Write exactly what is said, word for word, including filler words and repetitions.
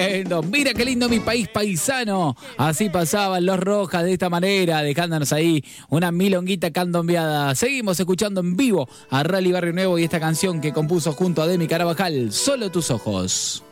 Tremendo. Mira qué lindo mi país paisano. Así pasaban los Rojas de esta manera, dejándonos ahí una milonguita candombeada. Seguimos escuchando en vivo a Rally Barrio Nuevo y esta canción que compuso junto a Demi Carabajal, Solo tus ojos.